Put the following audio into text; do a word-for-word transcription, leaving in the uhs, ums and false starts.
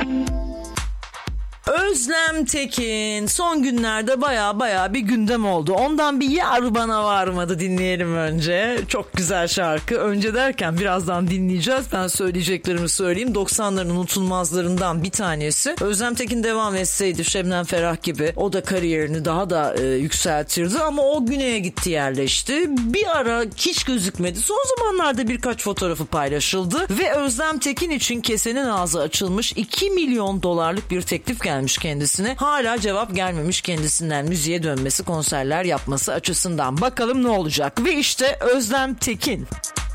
Özlem Tekin son günlerde baya baya bir gündem oldu. Ondan bir Yar Bana Varmadı dinleyelim önce. Çok güzel şarkı. Önce derken birazdan dinleyeceğiz. Ben söyleyeceklerimi söyleyeyim. doksanların unutulmazlarından bir tanesi. Özlem Tekin devam etseydi Şebnem Ferah gibi o da kariyerini daha da e, yükseltirdi. Ama o güneye gitti, yerleşti. Bir ara hiç gözükmedi. Son zamanlarda birkaç fotoğrafı paylaşıldı. Ve Özlem Tekin için kesenin ağzı açılmış, iki milyon dolarlık bir teklif geldi kendisine. Hala cevap gelmemiş kendisinden müziğe dönmesi, konserler yapması açısından. Bakalım ne olacak? Ve işte Özlem Tekin.